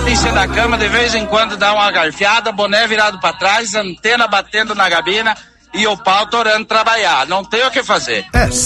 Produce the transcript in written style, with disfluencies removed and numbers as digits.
deita em cima da cama, de vez em quando dá uma garfiada, boné virado pra trás, antena batendo na gabina e o pau torando trabalhar. Não tem o que fazer.